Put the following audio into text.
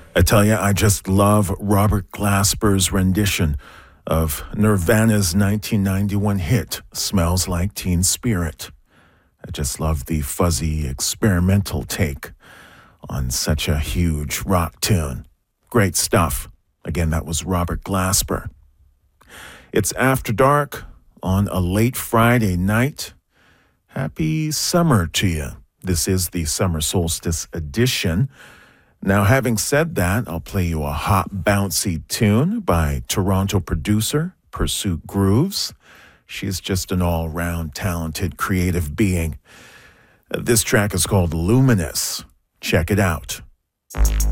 I tell you, I just love Robert Glasper's rendition of Nirvana's 1991 hit, Smells Like Teen Spirit. I just love the fuzzy, experimental take on such a huge rock tune. Great stuff. Again, that was Robert Glasper. It's After Dark on a late Friday night. Happy summer to you. This is the Summer Solstice edition. Now, having said that, I'll play you a hot, bouncy tune by Toronto producer Pursuit Grooves. She's just an all-round talented, creative being. This track is called Luminous. Check it out.